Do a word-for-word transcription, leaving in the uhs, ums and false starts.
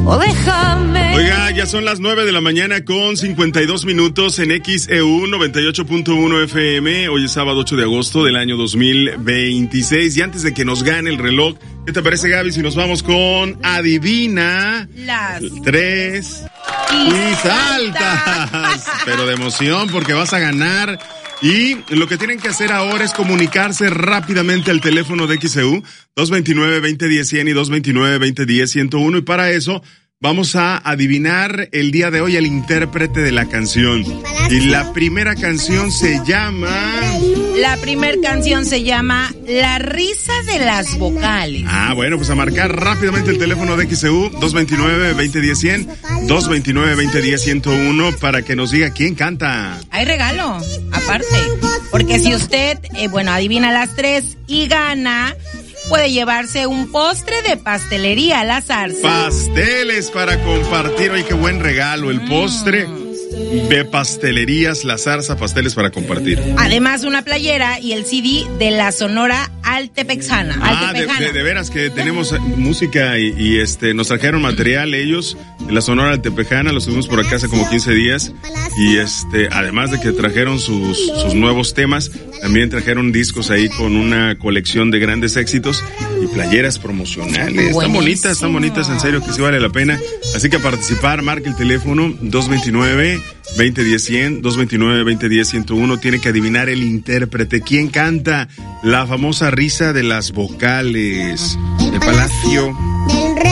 o déjame. Oiga, ya son las nueve de la mañana con cincuenta y dos minutos en X E U noventa y ocho punto uno F M. Hoy es sábado ocho de agosto del año dos mil veintiséis. Y antes de que nos gane el reloj, ¿qué te parece, Gaby, si nos vamos con Adivina Las tres y saltas? Pero de emoción, porque vas a ganar. Y lo que tienen que hacer ahora es comunicarse rápidamente al teléfono de X E U dos veintinueve, veinte diez, cien y dos veintinueve, veinte diez, ciento uno. Y para eso vamos a adivinar el día de hoy el intérprete de la canción. Y la primera canción se llama... La primera canción se llama La risa de las vocales. Ah, bueno, pues a marcar rápidamente el teléfono de X E U dos veintinueve, veinte diez, cien, dos veintinueve, veinte diez, ciento uno para que nos diga quién canta. Hay regalo, aparte. Porque si usted, eh, bueno, adivina las tres y gana, puede llevarse un postre de pastelería La Zarza. Pasteles para compartir. Oye, qué buen regalo, el postre de pastelerías La Zarza, pasteles para compartir. Además, una playera y el C D de la Sonora Altepexana. Ah, de, de, de veras que tenemos música y, y este nos trajeron material ellos de la Sonora Altepexana, los tuvimos por acá hace como quince días y este además de que trajeron sus, sus nuevos temas, también trajeron discos ahí con una colección de grandes éxitos y playeras promocionales. Buenísimo. Están bonitas, están bonitas, en serio que sí vale la pena. Así que a participar, marque el teléfono dos veintinueve, veinte diez, cien, dos veintinueve, veinte diez, ciento uno. Tiene que adivinar el intérprete. ¿Quién canta la famosa risa de las vocales? El Palacio